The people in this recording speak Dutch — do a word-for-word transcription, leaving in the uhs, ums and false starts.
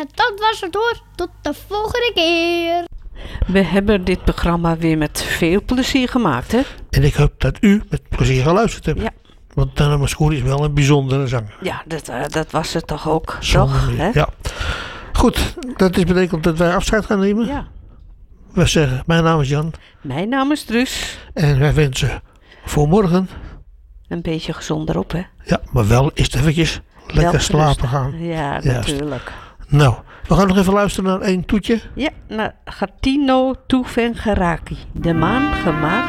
Nou, dat was het hoor. Tot de volgende keer. We hebben dit programma weer met veel plezier gemaakt, hè? En ik hoop dat u met plezier geluisterd hebt. Ja. Want Nana Mouskouri is wel een bijzondere zanger. Ja, dat, uh, dat was het toch ook, Zonder toch? meer. Hè? Ja. Goed, dat is betekent dat wij afscheid gaan nemen. Ja. We zeggen, mijn naam is Jan. Mijn naam is Truus. En wij wensen voor morgen, Een beetje gezonder op, hè? ja, maar wel eerst eventjes lekker Wel slapen gerust. gaan. Ja, Juist. natuurlijk. Nou, we gaan nog even luisteren naar één toetje. Ja, naar Gatino Tuvengeraki. De maan gemaakt